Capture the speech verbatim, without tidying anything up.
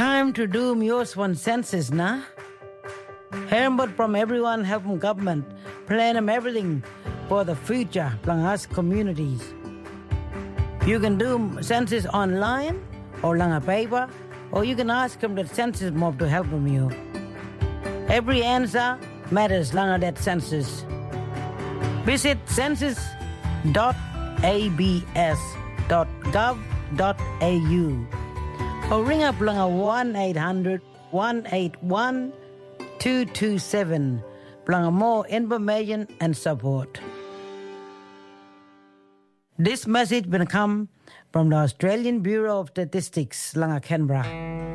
Time to do yours one census, nah? Hearing from everyone helping government plan them everything for the future from us communities. You can do census online or on a paper, or you can ask them the census mob to help them you. Every answer matters on that census. Visit census dot a b s dot gov dot a u or ring up on a one eight hundred, one eight one, two two seven for more information and support. This message will come from the Australian Bureau of Statistics, Langa Canberra.